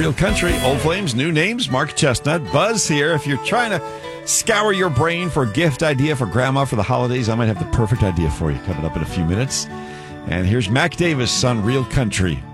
Real Country, Old Flames, new names, Mark Chestnut, Buzz here. If you're trying to scour your brain for a gift idea for Grandma for the holidays, I might have the perfect idea for you coming up in a few minutes. And here's Mac Davis on Real Country.